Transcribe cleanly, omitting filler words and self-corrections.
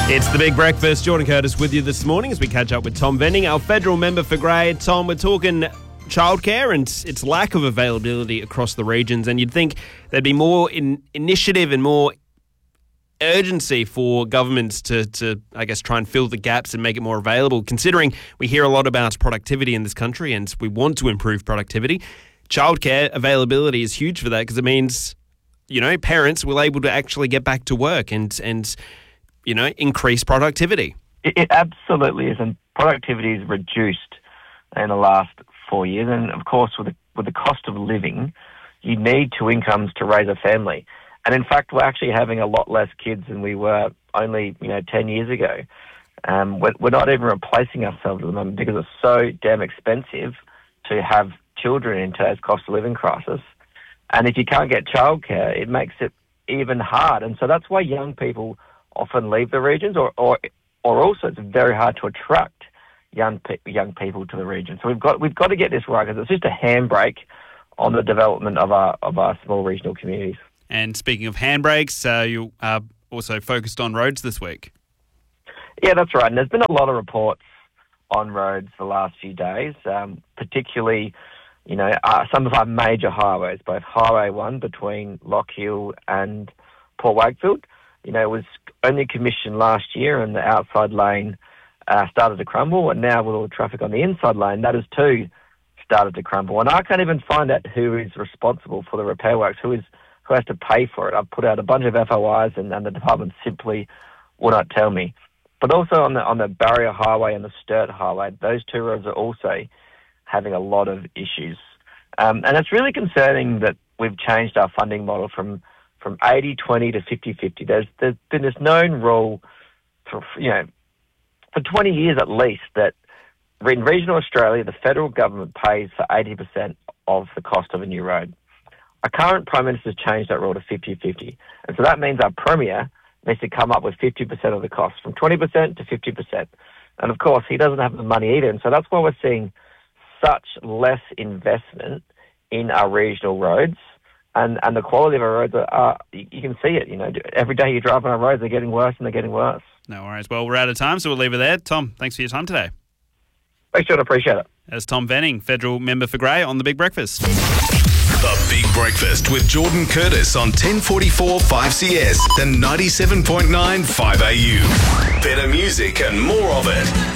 It's The Big Breakfast. Jordan Curtis with you this morning as we catch up with Tom Venning, our federal member for Grey. Tom, we're talking childcare and its lack of availability across the regions, and you'd think there'd be more initiative and more urgency for governments to, I guess, try and fill the gaps and make it more available, considering we hear a lot about productivity in this country and we want to improve productivity. Childcare availability is huge for that because it means, parents will able to actually get back to work and increase productivity. It absolutely is, and productivity is reduced in the last 4 years. And of course, with the cost of living, you need two incomes to raise a family. And in fact, we're actually having a lot less kids than we were only 10 years ago. We're not even replacing ourselves at the moment because it's so damn expensive to have children in today's cost of living crisis. And if you can't get childcare, it makes it even hard. And so that's why young people often leave the regions, or also it's very hard to attract young people to the region. So we've got to get this right because it's just a handbrake on the development of our small regional communities. And speaking of handbrakes, you are also focused on roads this week. Yeah, that's right. And there's been a lot of reports on roads the last few days, particularly some of our major highways, both Highway 1 between Lockhill and Port Wakefield. It was only commissioned last year and the outside lane started to crumble, and now with all the traffic on the inside lane, that has too started to crumble. And I can't even find out who is responsible for the repair works, who has to pay for it. I've put out a bunch of FOIs and the department simply will not tell me. But also on the Barrier Highway and the Sturt Highway, those two roads are also having a lot of issues. And it's really concerning that we've changed our funding model from 80-20 to 50-50. There's been this known rule for 20 years at least that in regional Australia, the federal government pays for 80% of the cost of a new road. Our current Prime Minister has changed that rule to 50-50. And so that means our Premier needs to come up with 50% of the cost, from 20% to 50%. And of course, he doesn't have the money either. And so that's why we're seeing such less investment in our regional roads. And the quality of our roads you can see it. Every day you drive on our roads, they're getting worse and they're getting worse. No worries. Well, we're out of time, so we'll leave it there. Tom, thanks for your time today. Thanks, John. Appreciate it. That's Tom Venning, federal member for Grey, on The Big Breakfast. The Big Breakfast with Jordan Curtis on 1044 5CS and 97.9 5AU. Better music and more of it.